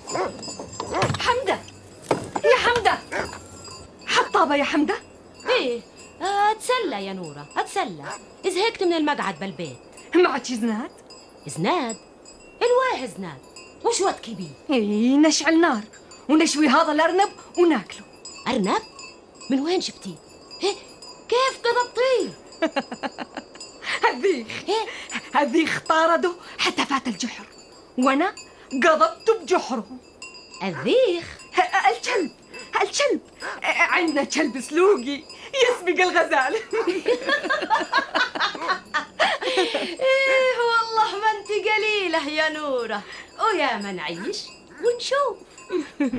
حمدة يا حمدة، حطابة يا حمدة. ايه، اتسلى يا نورة اتسلى، زهقت من المقعد بالبيت. معك زناد؟ زناد؟ الواه زناد وش واد كبير. إيه، نشعل نار ونشوي هذا الأرنب وناكله. أرنب؟ من وين جبتيه؟ إيه؟ كيف قضبطيه؟ الذيخ طارده حتى فات الجحر، وأنا قضبته بجحره. الذيخ؟ الكلب عندنا كلب سلوقي يسبق الغزال. إيه والله ما أنت قليلة يا نورة، ويا ما نعيش ونشوف.